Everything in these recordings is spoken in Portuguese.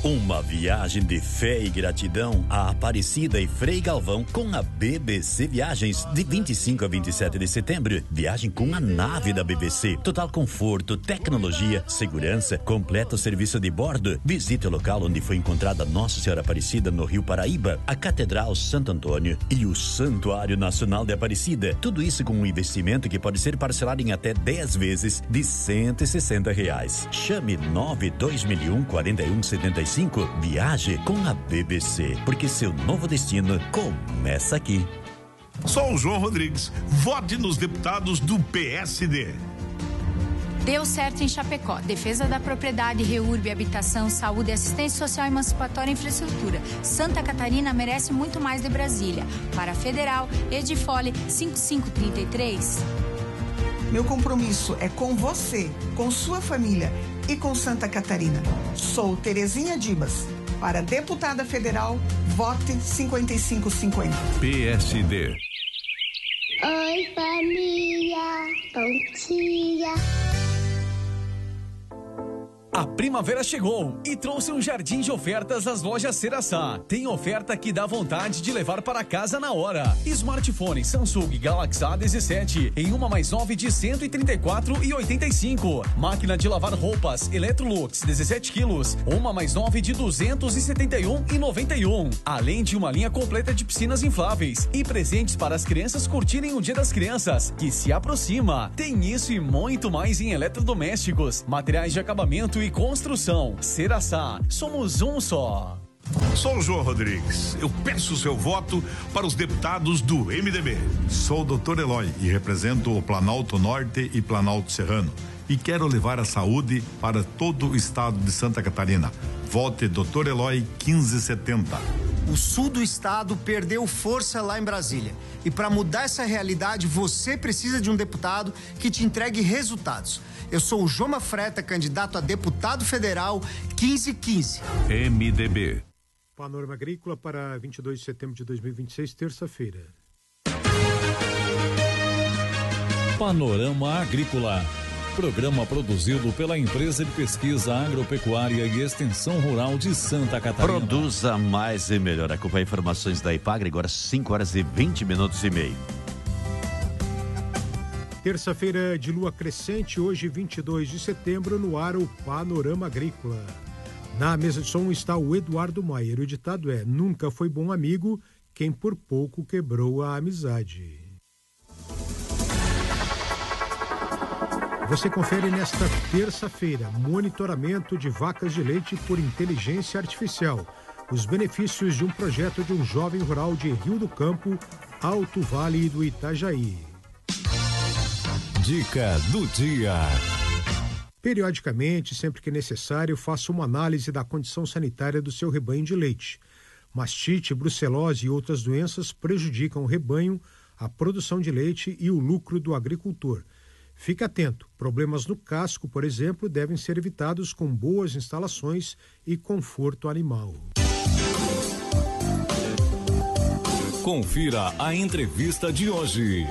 Uma viagem de fé e gratidão a Aparecida e Frei Galvão com a BBC Viagens de 25 a 27 de setembro. Viagem com a nave da BBC. Total conforto, tecnologia, segurança, completo serviço de bordo. Visite o local onde foi encontrada Nossa Senhora Aparecida no Rio Paraíba, a Catedral Santo Antônio e o Santuário Nacional de Aparecida. Tudo isso com um investimento que pode ser parcelado em até 10 vezes de R$160. Chame 92001-4175. Viaje com a BBC, porque seu novo destino começa aqui. Sou o João Rodrigues. Vote nos deputados do PSD. Deu certo em Chapecó. Defesa da propriedade, REURB, habitação, saúde, assistência social, emancipatória e infraestrutura. Santa Catarina merece muito mais de Brasília. Para a Federal, Edifole 5533. Meu compromisso é com você, com sua família e com Santa Catarina. Sou Terezinha Dibas. Para deputada federal, vote 5550. PSD. Oi, família. Bom dia. A primavera chegou e trouxe um jardim de ofertas das lojas Ceraçá. Tem oferta que dá vontade de levar para casa na hora. Smartphone Samsung Galaxy A17 em 1+9 de 134,85. Máquina de lavar roupas Electrolux 17 quilos, 1+9 de 271,91. Além de uma linha completa de piscinas infláveis e presentes para as crianças curtirem o Dia das Crianças, que se aproxima. Tem isso e muito mais em eletrodomésticos, materiais de acabamento e construção. Ceraçá, somos um só. Sou o João Rodrigues. Eu peço o seu voto para os deputados do MDB. Sou o Dr. Eloy e represento o Planalto Norte e Planalto Serrano. E quero levar a saúde para todo o estado de Santa Catarina. Vote Dr. Eloy 1570. O sul do estado perdeu força lá em Brasília. E para mudar essa realidade, você precisa de um deputado que te entregue resultados. Eu sou o Joma Freta, candidato a deputado federal 1515. MDB. Panorama Agrícola para 22 de setembro de 2026, terça-feira. Panorama Agrícola. Programa produzido pela Empresa de Pesquisa Agropecuária e Extensão Rural de Santa Catarina. Produza mais e melhor. Acompanhe informações da Ipagre, agora 5h20 e 30. Terça-feira de lua crescente, hoje 22 de setembro, no ar o Panorama Agrícola. Na mesa de som está o Eduardo Maier. O ditado é: nunca foi bom amigo quem por pouco quebrou a amizade. Você confere nesta terça-feira: monitoramento de vacas de leite por inteligência artificial. Os benefícios de um projeto de um jovem rural de Rio do Campo, Alto Vale do Itajaí. Dica do dia. Periodicamente, sempre que necessário, faça uma análise da condição sanitária do seu rebanho de leite. Mastite, brucelose e outras doenças prejudicam o rebanho, a produção de leite e o lucro do agricultor. Fique atento, problemas no casco, por exemplo, devem ser evitados com boas instalações e conforto animal. Confira a entrevista de hoje.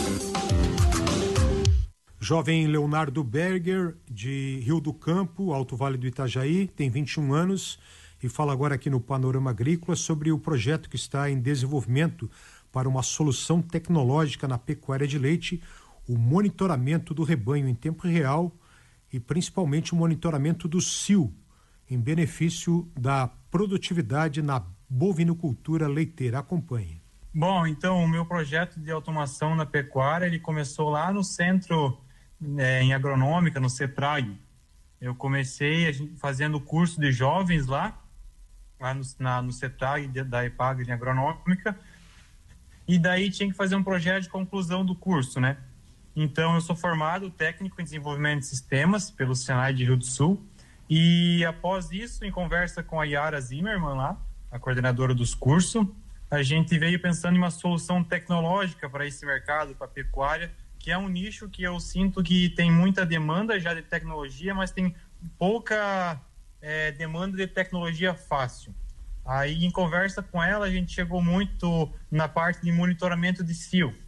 Jovem Leonardo Berger, de Rio do Campo, Alto Vale do Itajaí, tem 21 anos e fala agora aqui no Panorama Agrícola sobre o projeto que está em desenvolvimento para uma solução tecnológica na pecuária de leite, o monitoramento do rebanho em tempo real e principalmente o monitoramento do cio, em benefício da produtividade na bovinocultura leiteira. Acompanhe. Bom, então o meu projeto de automação na pecuária, ele começou lá no centro em agronômica, no CETRAG. Eu comecei fazendo curso de jovens lá no CETRAG da Ipagre em agronômica, e daí tinha que fazer um projeto de conclusão do curso, né? Então eu sou formado técnico em desenvolvimento de sistemas pelo Senai de Rio do Sul, e após isso, em conversa com a Yara Zimmermann lá, a coordenadora dos cursos, a gente veio pensando em uma solução tecnológica para esse mercado, para a pecuária, que é um nicho que eu sinto que tem muita demanda já de tecnologia, mas tem pouca demanda de tecnologia fácil. Aí, em conversa com ela, a gente chegou muito na parte de monitoramento de cio.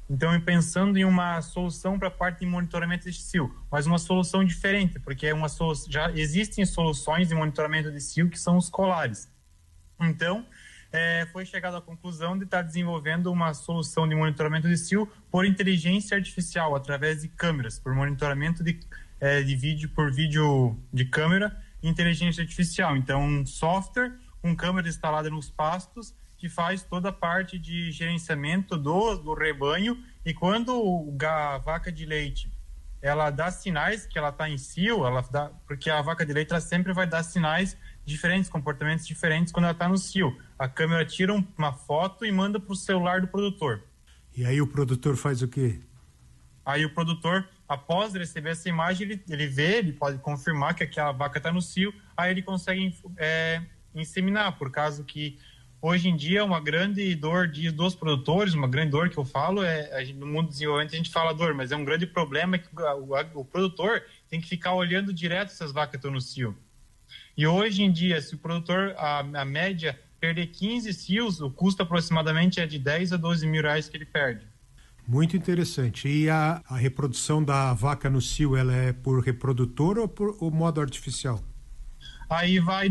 Então, pensando em uma solução para a parte de monitoramento de cio, mas uma solução diferente, porque já existem soluções de monitoramento de cio que são os colares. Então, foi chegado à conclusão de estar desenvolvendo uma solução de monitoramento de cio por inteligência artificial, através de câmeras, por monitoramento de vídeo por vídeo de câmera e inteligência artificial. Então, um software com câmera instalada nos pastos que faz toda a parte de gerenciamento do rebanho, e quando a vaca de leite ela dá sinais que ela está em cio, porque a vaca de leite ela sempre vai dar sinais diferentes, comportamentos diferentes quando ela está no cio. A câmera tira uma foto e manda para o celular do produtor. E aí o produtor faz o quê? Aí o produtor, após receber essa imagem, ele pode confirmar que aquela vaca está no cio, aí ele consegue inseminar, por causa que hoje em dia uma grande dor dos produtores, uma grande dor que eu falo, no mundo do desenvolvimento a gente fala dor, mas é um grande problema que o produtor tem que ficar olhando direto se as vacas estão no cio. E hoje em dia, se o produtor, a média, perder 15 cios, o custo aproximadamente é de 10 a 12 mil reais que ele perde. Muito interessante. E a reprodução da vaca no cio, ela é por reprodutor ou por modo artificial? Aí vai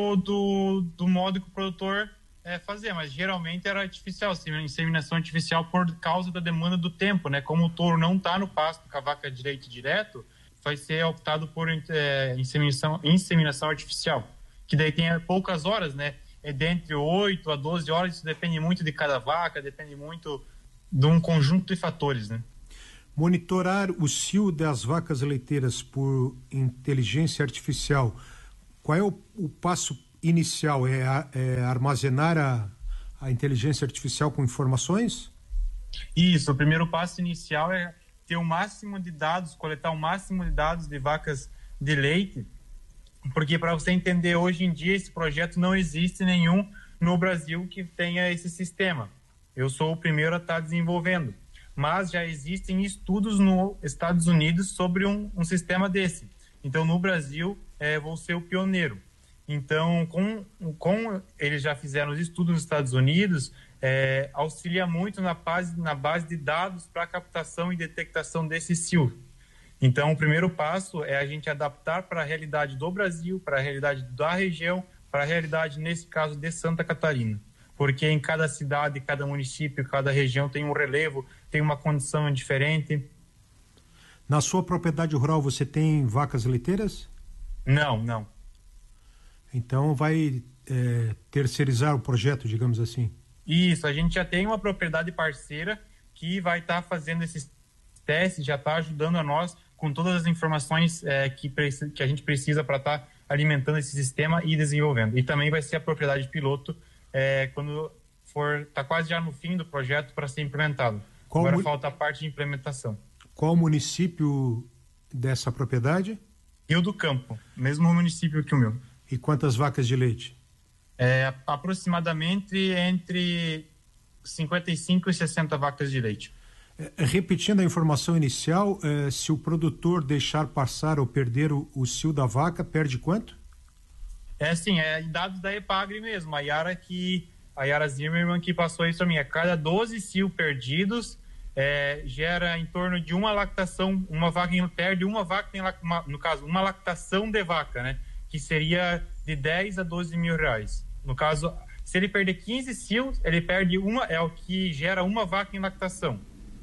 do modo que o produtor fazer, mas geralmente era artificial, inseminação artificial por causa da demanda do tempo, né? Como o touro não está no pasto com a vaca de leite direto, vai ser optado por inseminação artificial, que daí tem poucas horas, né? Dentre 8 a 12 horas, isso depende muito de cada vaca, depende muito de um conjunto de fatores, né? Monitorar o cio das vacas leiteiras por inteligência artificial, qual é o passo inicial? É armazenar a inteligência artificial com informações? Isso, o primeiro passo inicial é ter o máximo de dados, coletar o máximo de dados de vacas de leite, porque para você entender, hoje em dia esse projeto não existe nenhum no Brasil que tenha esse sistema. Eu sou o primeiro a estar desenvolvendo, mas já existem estudos nos Estados Unidos sobre um sistema desse. Então, no Brasil, vou ser o pioneiro. Então, com eles já fizeram os estudos nos Estados Unidos, auxilia muito na base de dados para a captação e detectação desse cio. Então, o primeiro passo é a gente adaptar para a realidade do Brasil, para a realidade da região, para a realidade, nesse caso, de Santa Catarina. Porque em cada cidade, cada município, cada região tem um relevo, tem uma condição diferente. Na sua propriedade rural você tem vacas leiteiras? Não. Então vai terceirizar o projeto, digamos assim? Isso, a gente já tem uma propriedade parceira que vai estar fazendo esses testes, já está ajudando a nós com todas as informações que a gente precisa para estar alimentando esse sistema e desenvolvendo. E também vai ser a propriedade piloto quando está quase já no fim do projeto para ser implementado. Agora falta a parte de implementação. Qual o município dessa propriedade? Rio do Campo, mesmo município que o meu. E quantas vacas de leite? Aproximadamente entre 55 e 60 vacas de leite. Repetindo a informação inicial, se o produtor deixar passar ou perder o cio da vaca, perde quanto? Dados da Epagre mesmo. A Yara Zimmermann que passou isso a mim. A cada 12 cio perdidos, gera em torno de uma lactação, uma vaca perde uma vaca, no caso, uma lactação de vaca, né? Que seria de 10 a 12 mil reais. No caso, se ele perder 15 cios, ele perde o que gera uma vaca em lactação.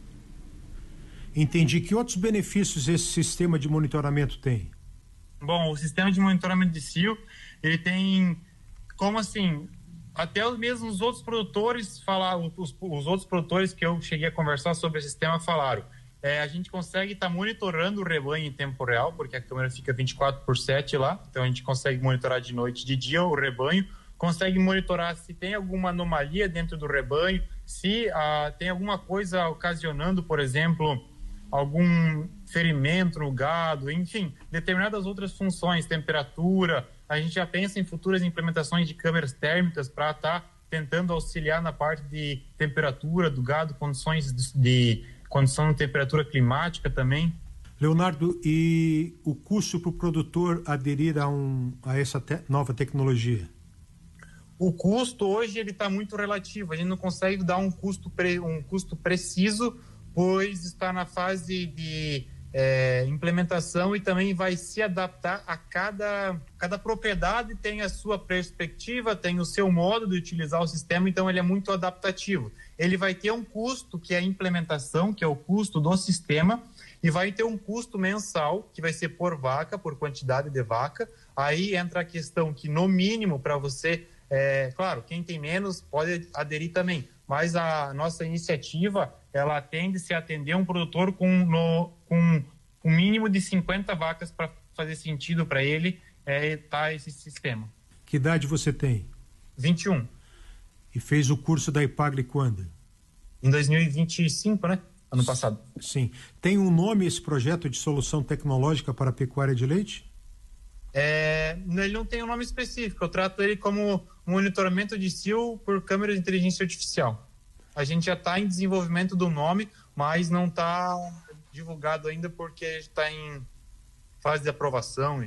Entendi. Que outros benefícios esse sistema de monitoramento tem? Bom, o sistema de monitoramento de cio, ele tem, como assim, até mesmo os outros produtores falaram, os outros produtores que eu cheguei a conversar sobre o sistema falaram, a gente consegue estar monitorando o rebanho em tempo real, porque a câmera fica 24/7 lá, então a gente consegue monitorar de noite, de dia o rebanho, consegue monitorar se tem alguma anomalia dentro do rebanho, se tem alguma coisa ocasionando, por exemplo, algum ferimento no gado, enfim, determinadas outras funções, temperatura. A gente já pensa em futuras implementações de câmeras térmicas para estar tentando auxiliar na parte de temperatura do gado, condição de temperatura climática também. Leonardo, e o custo para o produtor aderir a essa nova tecnologia? O custo hoje ele está muito relativo, a gente não consegue dar um custo preciso pois está na fase de implementação e também vai se adaptar a cada propriedade, tem a sua perspectiva, tem o seu modo de utilizar o sistema, então ele é muito adaptativo. Ele vai ter um custo que é a implementação, que é o custo do sistema, e vai ter um custo mensal, que vai ser por vaca, por quantidade de vaca. Aí entra a questão que, no mínimo, para você, claro, quem tem menos pode aderir também, mas a nossa iniciativa, ela tende-se a atender um produtor com um mínimo de 50 vacas para fazer sentido para ele esse sistema. Que idade você tem? 21. E fez o curso da Epagri quando? Em 2025, né? Ano passado. Sim. Tem um nome esse projeto de solução tecnológica para a pecuária de leite? Ele não tem um nome específico. Eu trato ele como monitoramento de cio por câmera de inteligência artificial. A gente já está em desenvolvimento do nome, mas não está divulgado ainda porque está em fase de aprovação.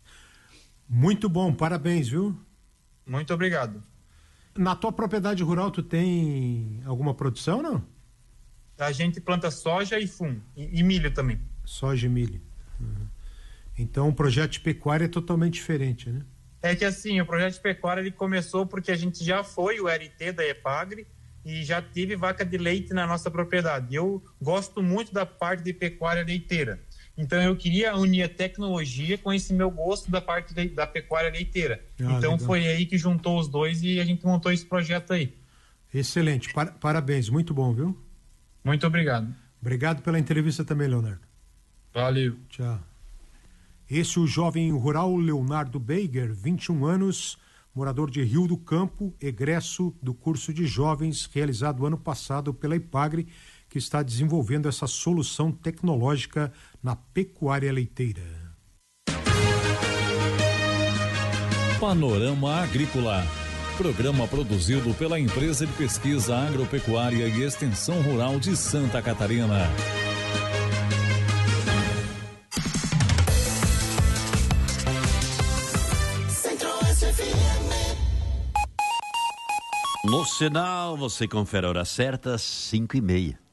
Muito bom, parabéns, viu? Muito obrigado. Na tua propriedade rural tu tem alguma produção, não? A gente planta soja e fumo, e milho também. Soja e milho. Então o projeto de pecuária é totalmente diferente, né? É que assim, o projeto de pecuária ele começou porque a gente já foi o RT da Epagri e já teve vaca de leite na nossa propriedade. Eu gosto muito da parte de pecuária leiteira. Então eu queria unir a tecnologia com esse meu gosto da parte da pecuária leiteira. Então legal. Foi aí que juntou os dois e a gente montou esse projeto aí. Excelente, parabéns, muito bom, viu? Muito obrigado. Obrigado pela entrevista também, Leonardo. Valeu. Tchau. Esse é o jovem rural Leonardo Beiger, 21 anos, morador de Rio do Campo, egresso do curso de jovens realizado ano passado pela Epagri, que está desenvolvendo essa solução tecnológica na pecuária leiteira. Panorama Agrícola. Programa produzido pela Empresa de Pesquisa Agropecuária e Extensão Rural de Santa Catarina. No sinal, você confere a hora certa, 5:30.